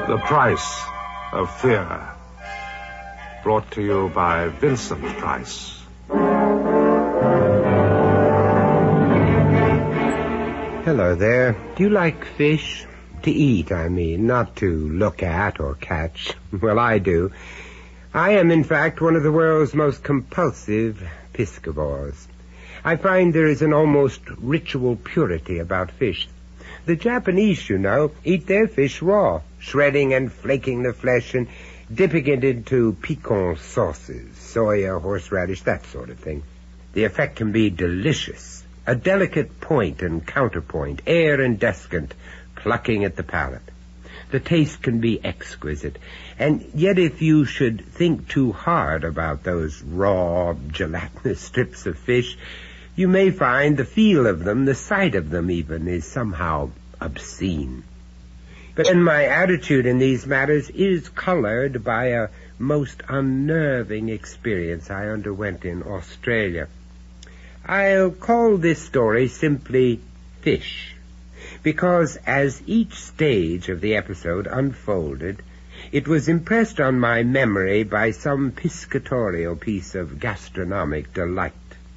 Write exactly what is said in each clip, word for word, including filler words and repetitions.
The Price of Fear. Brought to you by Vincent Price. Hello there. Do you like fish? To eat, I mean, not to look at or catch. Well, I do. I am, in fact, one of the world's most compulsive piscivores. I find there is an almost ritual purity about fish. The Japanese, you know, eat their fish raw, shredding and flaking the flesh and dipping it into piquant sauces, soya, horseradish, that sort of thing. The effect can be delicious, a delicate point and counterpoint, air and descant, plucking at the palate. The taste can be exquisite, and yet if you should think too hard about those raw, gelatinous strips of fish, you may find the feel of them, the sight of them even, is somehow obscene. But then my attitude in these matters is colored by a most unnerving experience I underwent in Australia. I'll call this story simply Fish, because as each stage of the episode unfolded, it was impressed on my memory by some piscatorial piece of gastronomic delight.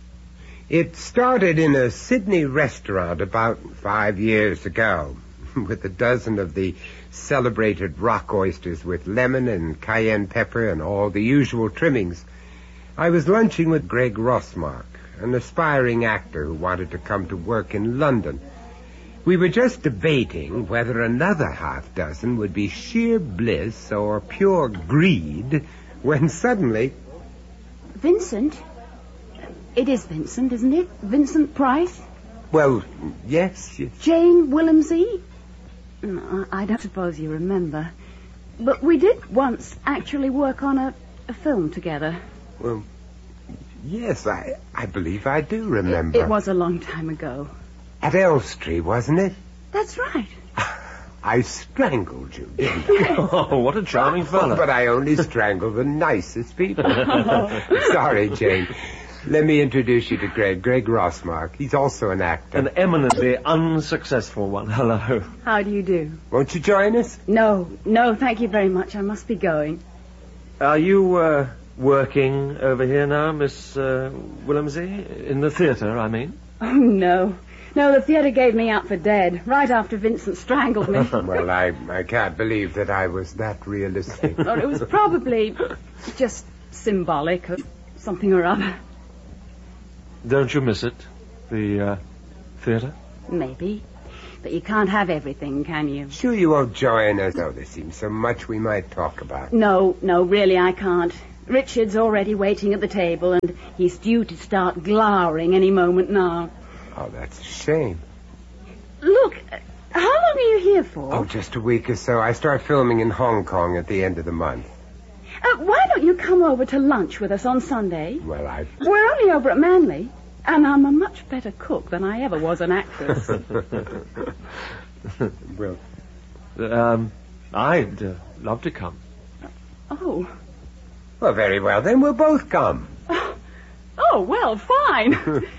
It started in a Sydney restaurant about five years ago, with a dozen of the celebrated rock oysters with lemon and cayenne pepper and all the usual trimmings. I was lunching with Greg Rossmark, an aspiring actor who wanted to come to work in London. We were just debating whether another half dozen would be sheer bliss or pure greed, when suddenly... Vincent? It is Vincent, isn't it? Vincent Price? Well, yes, yes. Jane Willemsey? No, I don't suppose you remember. But we did once actually work on a, a film together. Well, yes, I, I believe I do remember. It, it was a long time ago. At Elstree, wasn't it? That's right. I strangled you, didn't I? Oh, what a charming fellow. Oh, but I only strangled the nicest people. Sorry, Jane. Let me introduce you to Greg. Greg Rossmark. He's also an actor. An eminently unsuccessful one. Hello. How do you do? Won't you join us? No, no, thank you very much. I must be going. Are you uh, working over here now, Miss uh, Willemsey? In the theatre, I mean? Oh, no. No, the theatre gave me out for dead, right after Vincent strangled me. Well, I, I can't believe that I was that realistic. Oh, it was probably just symbolic of something or other. Don't you miss it? The uh, theatre? Maybe. But you can't have everything, can you? Sure you won't join us? Oh, there seems so much we might talk about. No, no, really I can't. Richard's already waiting at the table, and he's due to start glowering any moment now. Oh, that's a shame. Look, how long are you here for? Oh, just a week or so. I start filming in Hong Kong at the end of the month. Uh, why don't you come over to lunch with us on Sunday? Well, I... We're only over at Manly, and I'm a much better cook than I ever was an actress. Well... Um, I'd uh, love to come. Oh. Well, very well, then we'll both come. Oh, well, fine.